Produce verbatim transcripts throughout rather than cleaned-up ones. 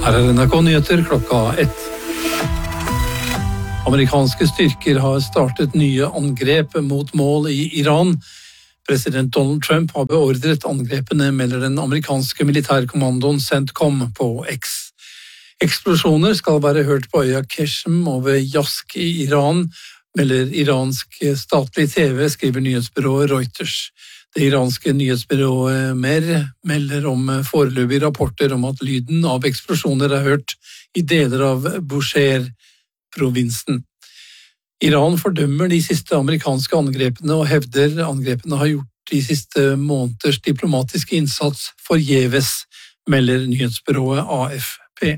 Her er N R K Nyheter klokka ett. Amerikanske styrker har startet nye angrep mot mål i Iran. President Donald Trump har beordret angrepene, melder den amerikanske militærkommandoen CENTCOM på X. Eksplosjoner skal være hørt på øya Keshem og ved Yazd i Iran, melder iransk statlig T V, skriver nyhetsbyrået Reuters. Det iranske nyhetsbyrået Mer melder om foreløpige rapporter om at lyden av eksplosjoner er hørt i deler av Bushehr-provinsen. Iran fordømmer de siste amerikanske angrepene og hevder angrepene har gjort de siste måneders diplomatiske innsats forgjeves, melder nyhetsbyrået A F P.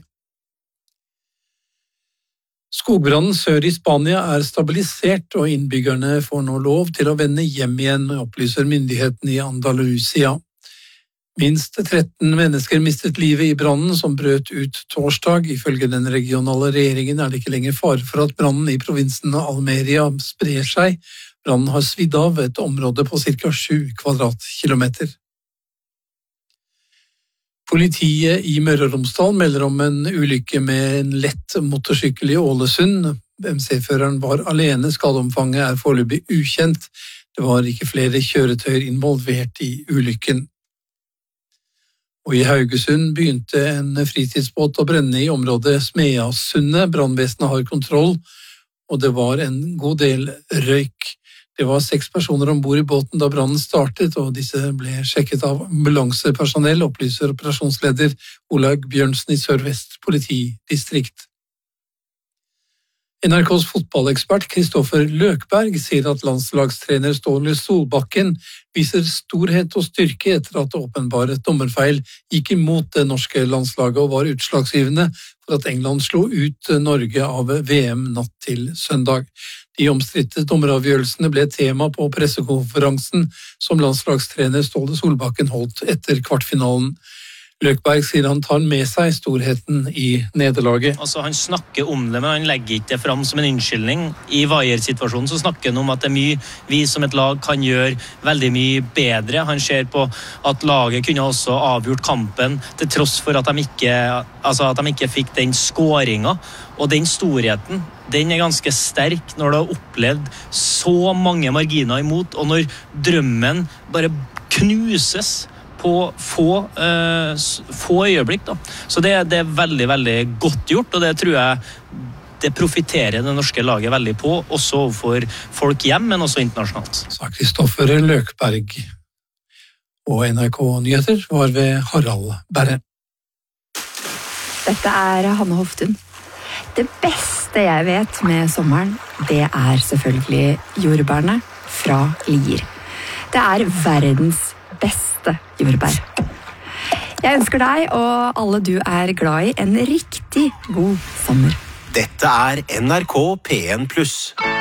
Skogbrannen sør i Spania er stabilisert, og innbyggerne får nå lov til å vende hjem igjen, opplyser myndighetene i Andalusia. Minst tretten mennesker mistet livet i brannen som brøt ut torsdag. Ifølge den regionale regjeringen er det ikke lenger fare for at brannen i provinsen Almeria sprer seg. Brannen har svidd av et område på ca. sju kvadratkilometer. Politiet i Møre og Romsdal melder om en ulykke med en lett motorsykkel i Ålesund. M C-føreren var alene, skadeomfanget er foreløpig ukjent. Det var ikke flere kjøretøyer involvert i ulykken. Og i Haugesund begynte en fritidsbåt å brenne i området Smeasundet. Brannvesenet har kontroll, og det var en god del røyk. Det var seks personer ombord i båten da brannen startet, og disse ble sjekket av ambulansepersonell, opplyser operasjonsleder Olaug Bjørnsen i Sør-Vest politidistrikt. N R K's fotballekspert Kristoffer Løkberg sier at landslagstrener Ståle Solbakken viser storhet og styrke etter at åpenbare dommerfeil gikk imot det norske landslaget og var utslagsgivende for at England slo ut Norge av V M natt til søndag. De omstridte dommeravgjørelsene ble tema på pressekonferansen som landslagstrener Ståle Solbakken holdt etter kvartfinalen. Løkberg sier han tar med seg storheten i nederlaget. Altså, han snakker om det, men han legger ikke det fram som en unnskyldning. I Vaier-situasjonen så snakker han om at det er mye vi som et lag kan gjøre veldig mye bedre. Han ser på at laget kunne også avgjort kampen til tross for at de ikke, altså at de ikke fikk den skåringen. Og den storheten, den er ganske sterk når du har opplevd så mange marginer imot, og når drømmen bare knuses på få, uh, få øyeblikk. Da. Så det, det er veldig, veldig godt gjort, og det tror jeg det profiterer det norske laget veldig på, også for folk hjem, men også internasjonalt. Sa Kristoffer Løkberg. Og N R K Nyheter var ved Harald Berre. Dette er Hanne Hoftun. Det beste jeg vet med sommeren, det er selvfølgelig jordbærene fra Lier. Det er verdens beste jordbær. Jeg ønsker deg og alle du er glad i en riktig god sommer. Dette er N R K P en pluss.